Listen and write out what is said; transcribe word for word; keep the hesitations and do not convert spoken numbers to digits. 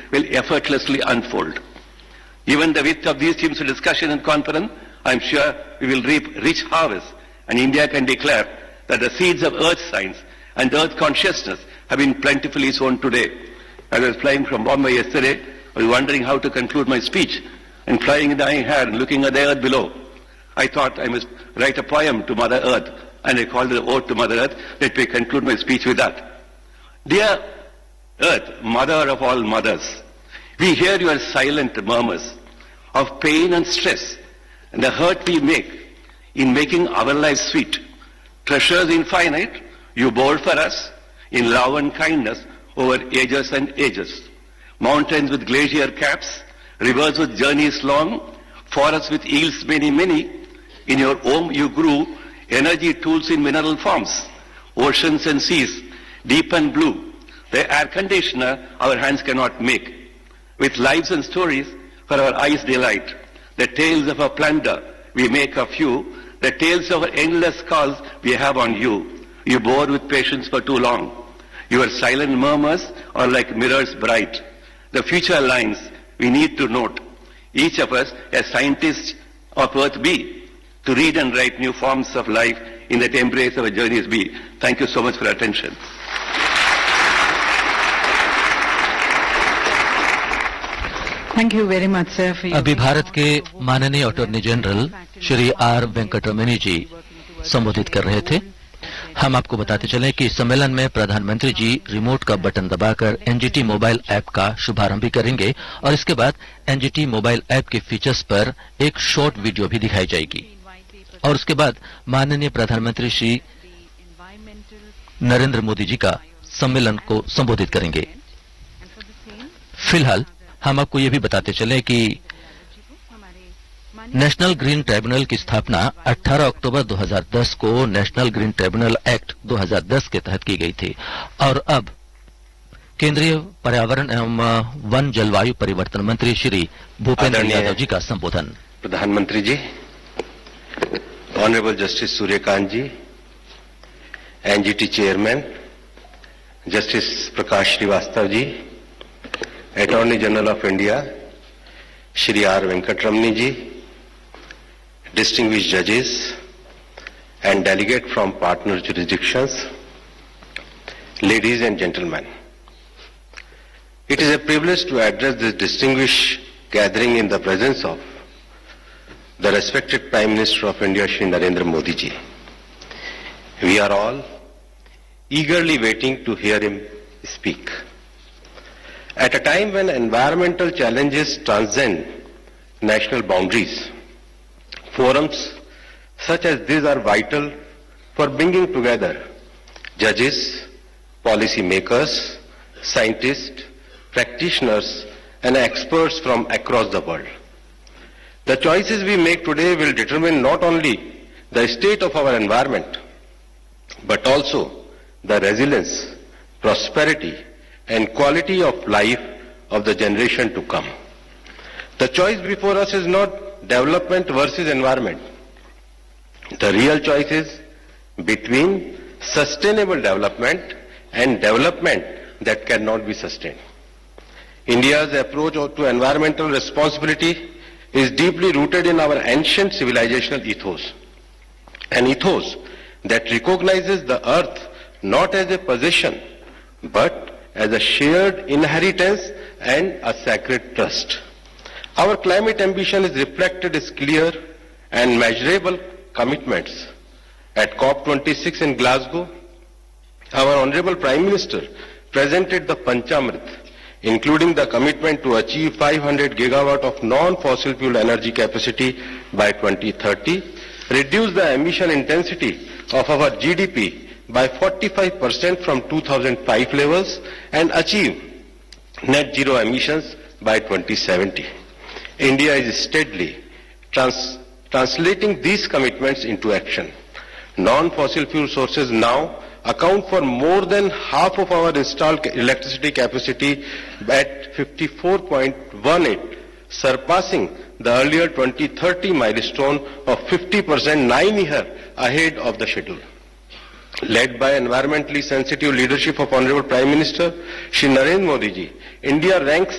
will effortlessly unfold. Given the width of these themes of discussion and conference, I am sure we will reap rich harvests, and India can declare that the seeds of earth science and earth consciousness have been plentifully sown today. As I was flying from Bombay yesterday, I was wondering how to conclude my speech, and flying in the air and looking at the earth below, I thought I must write a poem to Mother Earth, and I called it an ode to Mother Earth. Let me conclude my speech with that. Dear Earth, Mother of all mothers, we hear your silent murmurs of pain and stress and the hurt we make in making our lives sweet. Treasures infinite you bore for us in love and kindness over ages and ages. Mountains with glacier caps, rivers with journeys long, forests with yields many, many. In your home you grew energy tools in mineral forms, oceans and seas, deep and blue. The air conditioner our hands cannot make. With lives and stories for our eyes' delight, the tales of our plunder we make of you, the tales of our endless calls we have on you. You bore with patience for too long. Your silent murmurs are like mirrors bright. The future lines we need to note. Each of us, as scientists of Earth be, to read and write new forms of life in that embrace of our journeys be. Thank you so much for your attention. Thank you very much, sir, for your अभी भारत के माननीय attorney general Shri are Venkataramani जी संबोधित कर रहे थे। हम आपको बताते चलें कि सम्मेलन में प्रधानमंत्री जी रिमोट का बटन दबाकर एनजीटी मोबाइल ऐप का शुभारंभ भी करेंगे और इसके बाद एनजीटी मोबाइल ऐप के फीचर्स पर एक शॉर्ट वीडियो भी दिखाई जाएगी और उसके बाद माननीय प्रधानमंत्री श्री नरेंद्र मोदी जी का सम्मेलन को संबोधित करेंगे। फिलहाल हम आपको ये भी बताते चले कि नेशनल ग्रीन ट्राइब्यूनल की स्थापना अठारह अक्टूबर दो हज़ार दस को नेशनल ग्रीन ट्राइब्यूनल एक्ट दो हज़ार दस के तहत की गई थी और अब केंद्रीय पर्यावरण एवं वन जलवायु परिवर्तन मंत्री श्री भूपेंद्र यादव जी का संबोधन। प्रधानमंत्री जी, honourable justice Suryakant ji, NGT chairman justice Prakash Srivastava ji, attorney general of India Shri are Venkataramani ji, distinguished judges and delegate from partner jurisdictions, ladies and gentlemen. It is a privilege to address this distinguished gathering in the presence of the respected Prime Minister of India, Shri Narendra Modi ji. We are all eagerly waiting to hear him speak. At a time when environmental challenges transcend national boundaries, forums such as these are vital for bringing together judges, policy makers, scientists, practitioners, and experts from across the world. The choices we make today will determine not only the state of our environment, but also the resilience, prosperity, and quality of life of the generation to come. The choice before us is not development versus environment. The real choice is between sustainable development and development that cannot be sustained. India's approach to environmental responsibility is deeply rooted in our ancient civilizational ethos, an ethos that recognizes the earth not as a possession but as a shared inheritance and a sacred trust. Our climate ambition is reflected as clear and measurable commitments. At COP twenty-six in Glasgow, our Honorable Prime Minister presented the Panchamrit, including the commitment to achieve five hundred gigawatt of non-fossil fuel energy capacity by twenty thirty, reduce the emission intensity of our G D P by forty-five percent from two thousand five levels, and achieve net zero emissions by twenty seventy. India is steadily trans translating these commitments into action. Non-fossil fuel sources now account for more than half of our installed electricity capacity at fifty-four point one eight, surpassing the earlier twenty thirty milestone of fifty percent nine years ahead of the schedule. Led by environmentally sensitive leadership of Honorable Prime Minister Shri Narendra Modi ji, India ranks